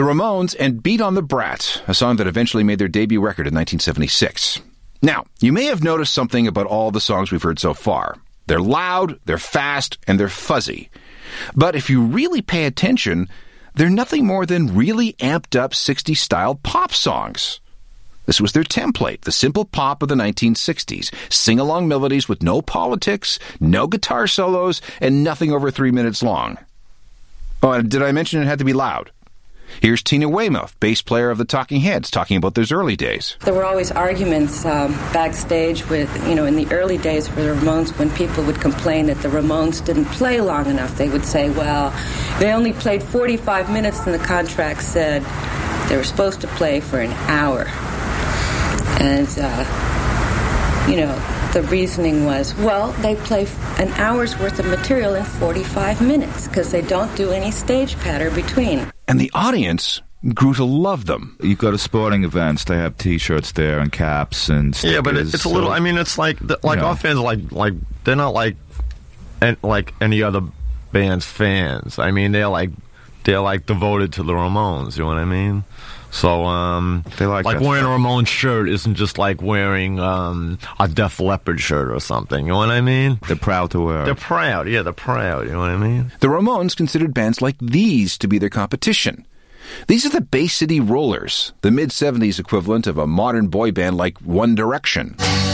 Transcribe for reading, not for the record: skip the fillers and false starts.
The Ramones and Beat on the Brat, a song that eventually made their debut record in 1976. Now, you may have noticed something about all the songs we've heard so far. They're loud, they're fast, and they're fuzzy. But if you really pay attention, they're nothing more than really amped up 60s-style pop songs. This was their template, the simple pop of the 1960s. Sing-along melodies with no politics, no guitar solos, and nothing over 3 minutes long. Oh, and did I mention it had to be loud? Here's Tina Weymouth, bass player of the Talking Heads, talking about those early days. There were always arguments backstage with, in the early days for the Ramones, when people would complain that the Ramones didn't play long enough. They would say, well, they only played 45 minutes and the contract said they were supposed to play for an hour. And, the reasoning was, well, they play an hour's worth of material in 45 minutes because they don't do any stage patter between. And the audience grew to love them. You go to sporting events, they have T-shirts there and caps and stickers. Yeah, but it's a little, it's like our fans, like they're not like any other band's fans. They're devoted to the Ramones, you know what I mean? So, they like wearing a Ramones shirt isn't just like wearing a Def Leppard shirt or something, you know what I mean? They're proud to wear it. They're proud, you know what I mean? The Ramones considered bands like these to be their competition. These are the Bay City Rollers, the mid-70s equivalent of a modern boy band like One Direction.